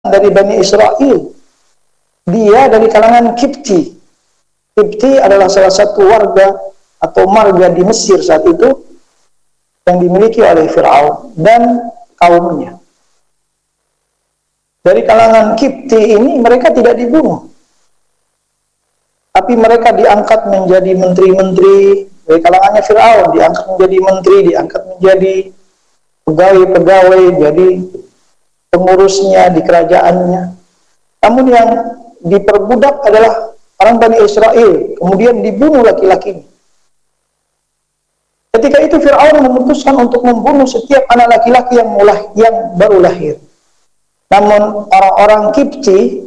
dari Bani Israel. Dia dari kalangan Kipti. Kipti adalah salah satu warga atau marga di Mesir saat itu yang dimiliki oleh Fir'aun dan kaumnya. Dari kalangan Kipti ini mereka tidak dibunuh, tapi mereka diangkat menjadi menteri-menteri. Dari kalangannya Fir'aun diangkat menjadi menteri, diangkat menjadi pegawai-pegawai, jadi pengurusnya di kerajaannya. Namun yang diperbudak adalah orang Bani Israel, kemudian dibunuh laki-lakinya. Ketika itu Fir'aun memutuskan untuk membunuh setiap anak laki-laki yang baru lahir. Namun orang-orang Kipti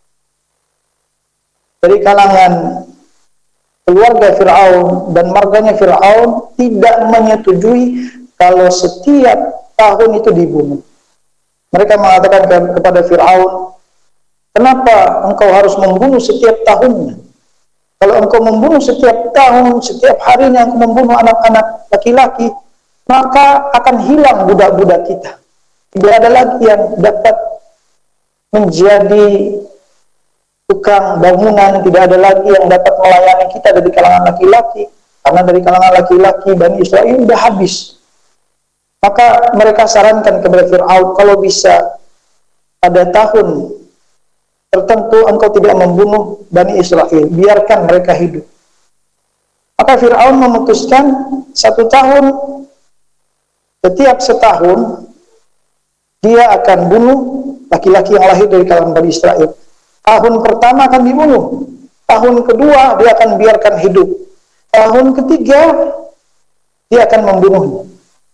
dari kalangan keluarga Fir'aun dan marganya Fir'aun tidak menyetujui kalau setiap tahun itu dibunuh. Mereka mengatakan kepada Fir'aun, kenapa engkau harus membunuh setiap tahunnya? Kalau engkau membunuh setiap tahun, setiap harinya engkau membunuh anak-anak laki-laki, maka akan hilang budak-budak kita. Tidak ada lagi yang dapat menjadi tukang bangunan, tidak ada lagi yang dapat melayani kita dari kalangan laki-laki. Karena dari kalangan laki-laki Bani Israel sudah habis. Maka mereka sarankan kepada Fir'aun, kalau bisa pada tahun tertentu engkau tidak membunuh Bani Israel, biarkan mereka hidup. Maka Fir'aun memutuskan 1 tahun, setiap setahun dia akan bunuh laki-laki yang lahir dari kalangan Bani Israel. Tahun pertama akan dibunuh, tahun kedua dia akan biarkan hidup, tahun ketiga dia akan membunuhnya.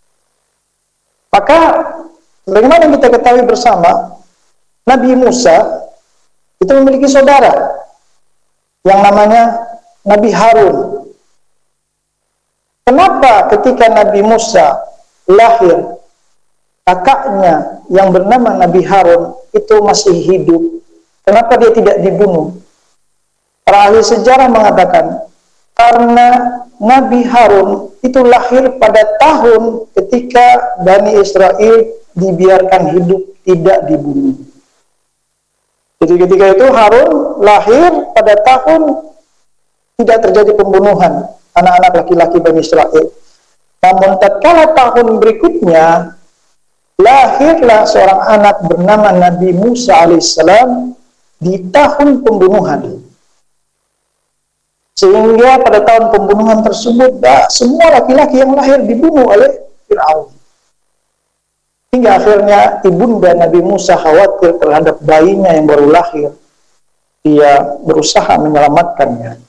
Maka bagaimana kita ketahui bersama, Nabi Musa itu memiliki saudara yang namanya Nabi Harun. Kenapa ketika Nabi Musa lahir, kakaknya yang bernama Nabi Harun itu masih hidup? Kenapa dia tidak dibunuh? Para ahli sejarah mengatakan karena Nabi Harun itu lahir pada tahun ketika Bani Israel dibiarkan hidup, tidak dibunuh. Jadi ketika itu Harun lahir pada tahun tidak terjadi pembunuhan anak-anak laki-laki Bani Israel. Namun tatkala tahun berikutnya lahirlah seorang anak bernama Nabi Musa alaihissalam di tahun pembunuhan. Sehingga pada tahun pembunuhan tersebut semua laki-laki yang lahir dibunuh oleh Fir'aun. Hingga akhirnya ibunda Nabi Musa khawatir terhadap bayinya yang baru lahir. Dia berusaha menyelamatkannya.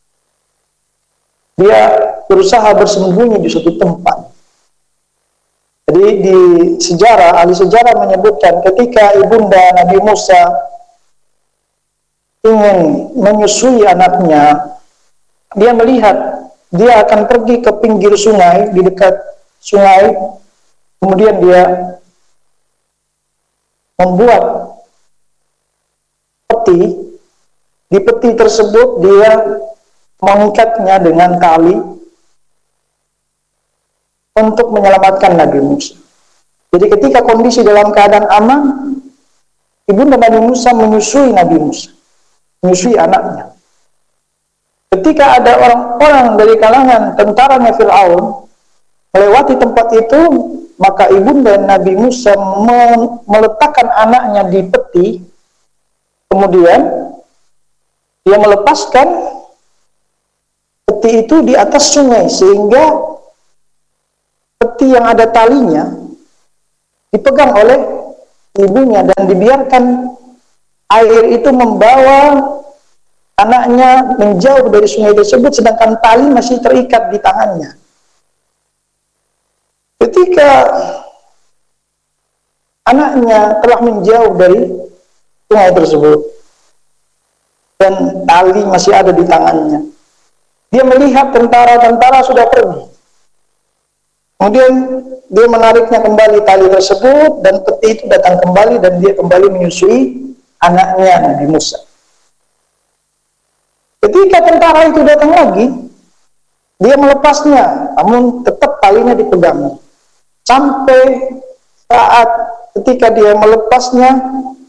Dia berusaha bersembunyi di suatu tempat. Jadi di sejarah, ahli sejarah menyebutkan ketika ibunda Nabi Musa ingin menyusui anaknya, dia melihat dia akan pergi ke pinggir sungai, di dekat sungai, kemudian dia membuat peti. Di peti tersebut dia mengikatnya dengan tali untuk menyelamatkan Nabi Musa. Jadi ketika kondisi dalam keadaan aman, ibunda Nabi Musa menyusui Nabi Musa, menyusui anaknya. Ketika ada orang-orang dari kalangan tentaranya Fir'aun melewati tempat itu, maka ibunda Nabi Musa meletakkan anaknya di peti, kemudian dia melepaskan peti itu di atas sungai, sehingga peti yang ada talinya dipegang oleh ibunya dan dibiarkan air itu membawa anaknya menjauh dari sungai tersebut, sedangkan tali masih terikat di tangannya. Ketika anaknya telah menjauh dari sungai tersebut dan tali masih ada di tangannya, dia melihat tentara-tentara sudah pergi. Kemudian dia menariknya kembali tali tersebut dan peti itu datang kembali dan dia kembali menyusui anaknya Nabi Musa. Ketika tentara itu datang lagi, dia melepasnya, namun tetap talinya dipegang. Sampai saat ketika dia melepasnya,